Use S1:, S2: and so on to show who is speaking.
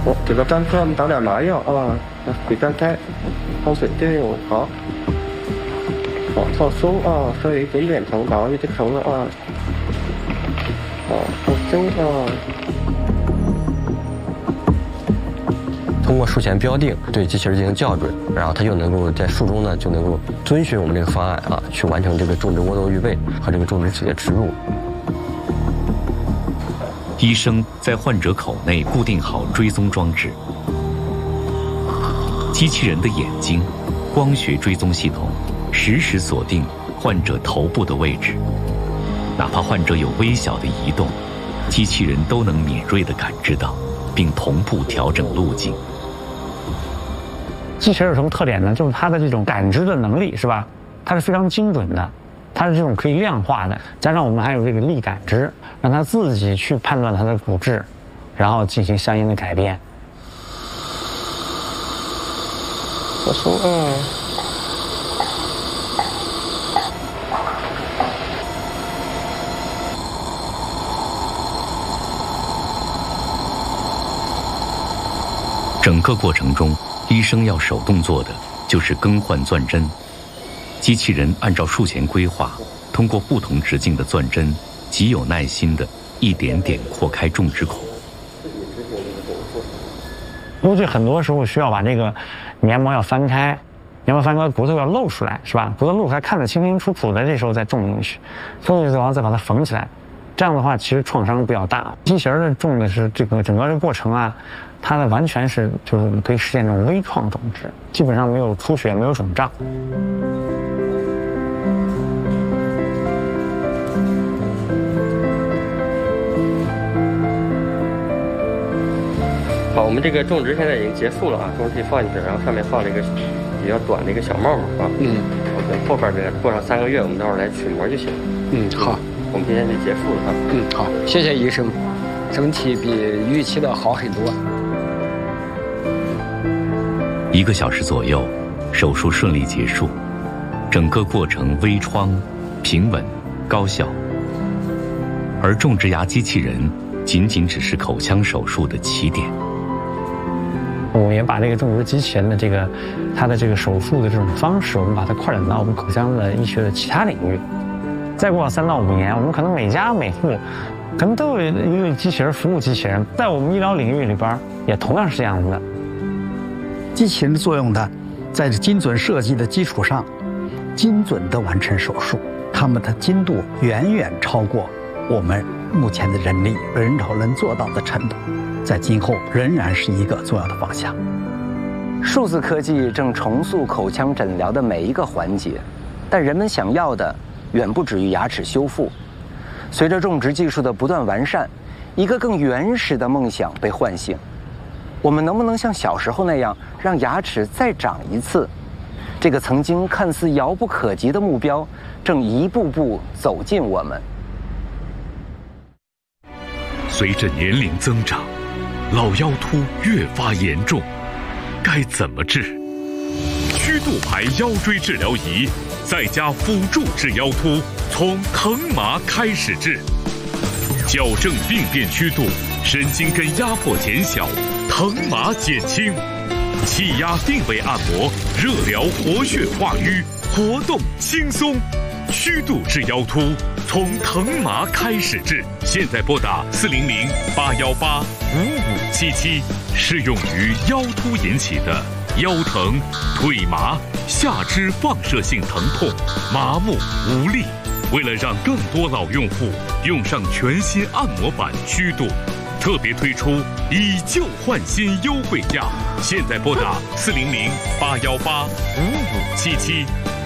S1: 这个单份打点麻药啊，给单胎，放水电用好。放松啊，稍微有一点点疼，打完就疼了啊。放松啊。
S2: 通过术前标定对机器人进行校准，然后它就能够在术中呢就能够遵循我们这个方案啊，去完成这个种植窝洞预备和这个种植体的植入。
S3: 医生在患者口内固定好追踪装置，机器人的眼睛、光学追踪系统实时锁定患者头部的位置，哪怕患者有微小的移动，机器人都能敏锐地感知到，并同步调整路径。
S4: 机器人有什么特点呢？就是它的这种感知的能力，是吧？它是非常精准的，它是这种可以量化的，加上我们还有这个力感知，让它自己去判断它的骨质，然后进行相应的改变。
S1: 放松啊。
S3: 整个过程中，医生要手动做的就是更换钻针，机器人按照术前规划，通过不同直径的钻针，极有耐心地一点点扩开种植孔。
S4: 估计很多时候需要把这个黏膜要翻开，黏膜翻开，骨头要露出来，是吧？骨头露出来看得清清楚楚的，这时候再种进去，种进去然后再把它缝起来，这样的话其实创伤比较大。机器人的种的是这个整个这个过程啊，它的完全是就是我们可以实现这种微创种植，基本上没有出血，没有肿胀。
S1: 好，我们这个种植现在已经结束了啊，种植地放进去，然后上面放了一个比较短的一个小帽帽啊。后边这过上3个月，我们到时候来取模就行。
S5: 好，
S1: 我们今天就结束了啊。
S5: 好，谢谢医生，整体比预期的好很多。
S3: 1个小时左右，手术顺利结束，整个过程微创、平稳、高效。而种植牙机器人仅仅只是口腔手术的起点。
S4: 我们也把这个种植机器人的它的这个手术的这种方式，我们把它扩展到我们口腔的医学的其他领域。再过3到5年，我们可能每家每户可能都有一个机器人服务机器人，在我们医疗领域里边也同样是这样子的。
S6: 机器人的作用呢，在精准设计的基础上，精准地完成手术，它们的精度远远超过我们目前的人手能做到的程度，在今后仍然是一个重要的方向。
S7: 数字科技正重塑口腔诊疗的每一个环节，但人们想要的远不止于牙齿修复。随着种植技术的不断完善，一个更原始的梦想被唤醒。我们能不能像小时候那样，让牙齿再长一次？这个曾经看似遥不可及的目标，正一步步走近我们。
S8: 随着年龄增长，老腰突越发严重，该怎么治？曲度牌腰椎治疗仪再加辅助治腰突，从疼麻开始治，矫正病变曲度，神经根压迫减小，疼麻减轻，气压定位按摩，热疗活血化瘀，活动轻松。曲度治腰突，从疼麻开始治。现在拨打400-818-5577，适用于腰突引起的腰疼、腿麻、下肢放射性疼痛、麻木无力。为了让更多老用户用上全新按摩板曲度，特别推出以旧换新优惠价。现在拨打400-818-5577。